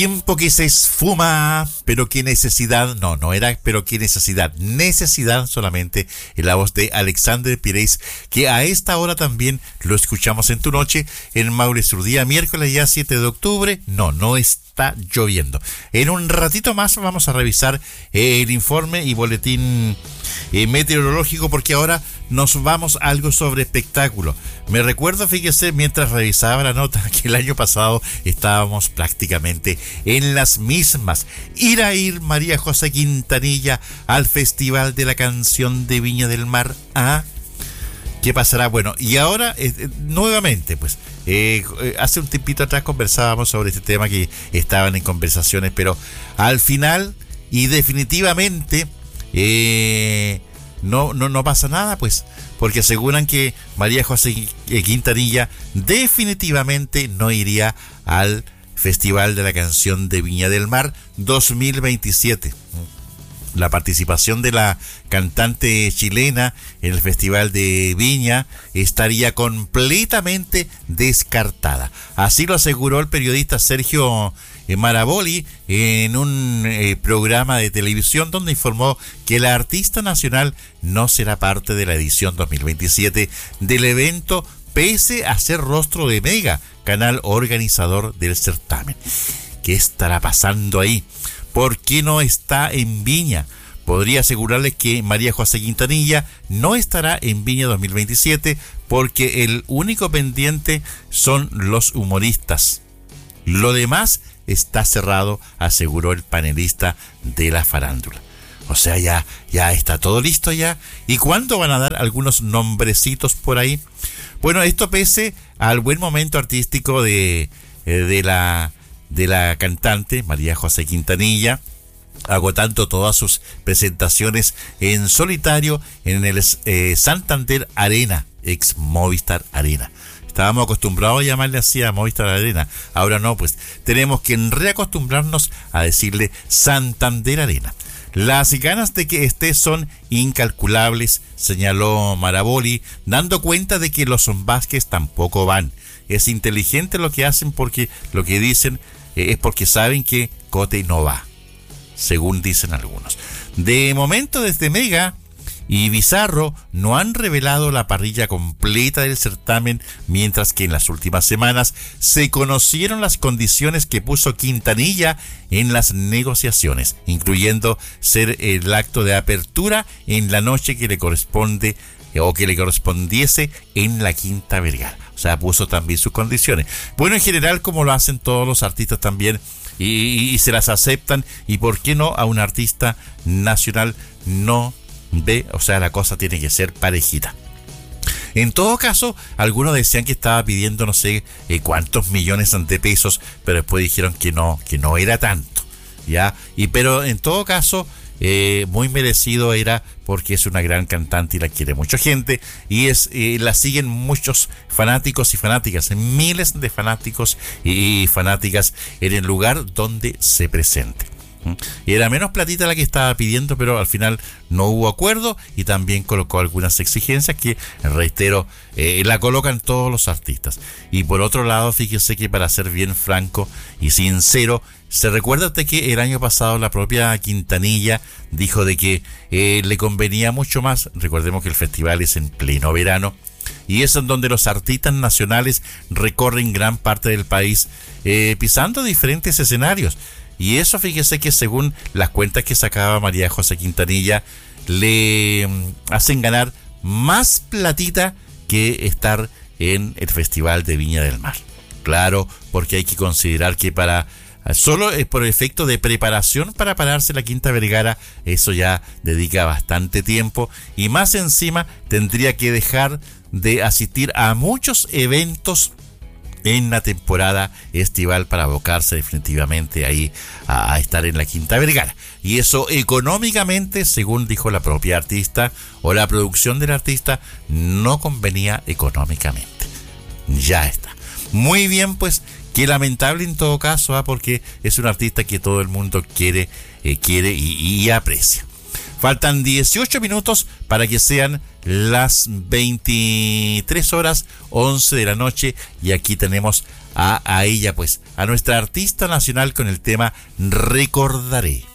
Tiempo que se esfuma, pero qué necesidad, no era, pero qué necesidad solamente en la voz de Alexander Pires, que a esta hora también lo escuchamos en tu noche, en Maule Sur, día miércoles ya 7 de octubre, no está lloviendo. En un ratito más vamos a revisar el informe y boletín meteorológico, porque ahora nos vamos a algo sobre espectáculo. Me recuerdo, fíjese, mientras revisaba la nota, que el año pasado estábamos prácticamente en las mismas. Ir María José Quintanilla al Festival de la Canción de Viña del Mar. ¿Qué pasará? Bueno, y ahora nuevamente, pues, hace un tiempito atrás conversábamos sobre este tema, que estaban en conversaciones, pero al final y definitivamente no pasa nada, pues, porque aseguran que María José Quintanilla definitivamente no iría al Festival de la Canción de Viña del Mar 2027. La participación de la cantante chilena en el Festival de Viña estaría completamente descartada. Así lo aseguró el periodista Sergio Maraboli en un programa de televisión, donde informó que la artista nacional no será parte de la edición 2027 del evento, pese a ser rostro de Mega, canal organizador del certamen. ¿Qué estará pasando ahí? ¿Por qué no está en Viña? Podría asegurarles que María José Quintanilla no estará en Viña 2027 porque el único pendiente son los humoristas. Lo demás está cerrado, aseguró el panelista de la farándula. O sea, ya está todo listo ya. ¿Y cuándo van a dar algunos nombrecitos por ahí? Bueno, esto pese al buen momento artístico de la cantante María José Quintanilla, agotando todas sus presentaciones en solitario en el Santander Arena, ex Movistar Arena. Estábamos acostumbrados a llamarle así a Movistar Arena, ahora no, pues tenemos que reacostumbrarnos a decirle Santander Arena. Las ganas de que esté son incalculables, señaló Maraboli, dando cuenta de que los Vázquez tampoco van. Es inteligente lo que hacen, porque lo que dicen es porque saben que Cote no va, según dicen algunos. De momento, desde Mega y Bizarro no han revelado la parrilla completa del certamen, mientras que en las últimas semanas se conocieron las condiciones que puso Quintanilla en las negociaciones, incluyendo ser el acto de apertura en la noche que le corresponde o que le correspondiese en la Quinta Vergara. O sea, puso también sus condiciones. Bueno, en general, como lo hacen todos los artistas también, y se las aceptan, y por qué no a un artista nacional no ve, o sea, la cosa tiene que ser parejita. En todo caso, algunos decían que estaba pidiendo no sé cuántos millones de pesos, pero después dijeron que no era tanto, ¿ya? Pero en todo caso, muy merecido era, porque es una gran cantante y la quiere mucha gente, y la siguen muchos fanáticos y fanáticas, miles de fanáticos y fanáticas en el lugar donde se presente. Y era menos platita la que estaba pidiendo, pero al final no hubo acuerdo, y también colocó algunas exigencias que, reitero, la colocan todos los artistas. Y por otro lado, fíjese que, para ser bien franco y sincero, se recuerda usted que el año pasado la propia Quintanilla dijo de que le convenía mucho más. Recordemos que el festival es en pleno verano, y es en donde los artistas nacionales recorren gran parte del país, pisando diferentes escenarios. Y eso, fíjese que según las cuentas que sacaba María José Quintanilla, le hacen ganar más platita que estar en el Festival de Viña del Mar. Claro, porque hay que considerar que solo por el efecto de preparación para pararse la Quinta Vergara, eso ya dedica bastante tiempo, y más encima tendría que dejar de asistir a muchos eventos en la temporada estival para abocarse definitivamente ahí a estar en la Quinta Vergara. Y eso económicamente, según dijo la propia artista o la producción del artista, no convenía económicamente. Ya está. Muy bien, pues, qué lamentable en todo caso, porque es un artista que todo el mundo quiere y aprecia. Faltan 18 minutos para que sean las 23 horas 11 de la noche y aquí tenemos a ella, pues, a nuestra artista nacional con el tema Recordaré.